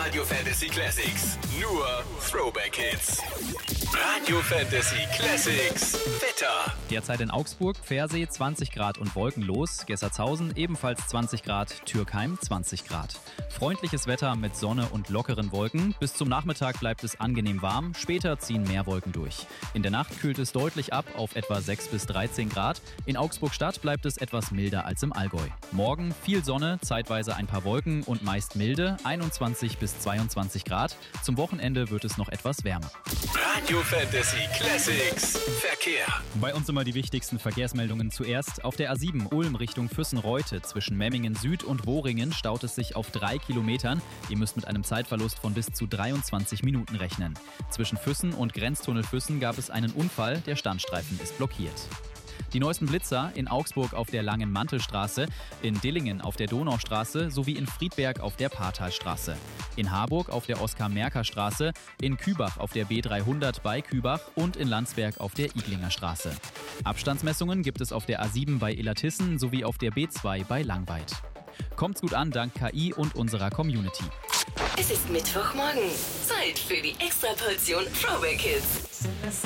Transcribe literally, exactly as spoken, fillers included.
Radio Fantasy Classics. Nur Throwback Hits. Radio Fantasy Classics. Wetter. Derzeit in Augsburg, Pfersee zwanzig Grad und wolkenlos, Gessertshausen ebenfalls zwanzig Grad, Türkheim zwanzig Grad. Freundliches Wetter mit Sonne und lockeren Wolken. Bis zum Nachmittag bleibt es angenehm warm, später ziehen mehr Wolken durch. In der Nacht kühlt es deutlich ab auf etwa sechs bis dreizehn Grad. In Augsburg-Stadt bleibt es etwas milder als im Allgäu. Morgen viel Sonne, zeitweise ein paar Wolken und meist milde, einundzwanzig bis zweiundzwanzig Grad. Zum Wochenende wird es noch etwas wärmer. Radio Fantasy Classics. Verkehr. Bei uns immer die wichtigsten Verkehrsmeldungen zuerst. Auf der A sieben Ulm Richtung Füssen-Reute zwischen Memmingen Süd und Wohringen staut es sich auf drei Kilometern. Ihr müsst mit einem Zeitverlust von bis zu dreiundzwanzig Minuten rechnen. Zwischen Füssen und Grenztunnel Füssen gab es einen Unfall, der Standstreifen ist blockiert. Die neuesten Blitzer in Augsburg auf der Langen Mantelstraße, in Dillingen auf der Donaustraße sowie in Friedberg auf der Paartalstraße. In Harburg auf der Oskar-Merker-Straße, in Kübach auf der B dreihundert bei Kübach und in Landsberg auf der Iglinger Straße. Abstandsmessungen gibt es auf der A sieben bei Illertissen sowie auf der B zwei bei Langweid. Kommt's gut an dank K I und unserer Community. Es ist Mittwochmorgen. Zeit für die Extraportion Throwback Hits.